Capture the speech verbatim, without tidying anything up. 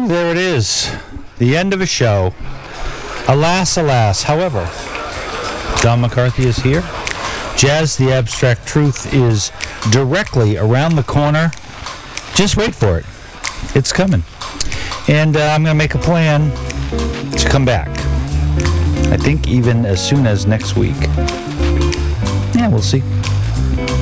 there it is. The end of a show. Alas, alas. However, Don McCarthy is here. Jazz the Abstract Truth is directly around the corner. Just wait for it. It's coming. And uh, I'm going to make a plan to come back. I think even as soon as next week. Yeah, we'll see.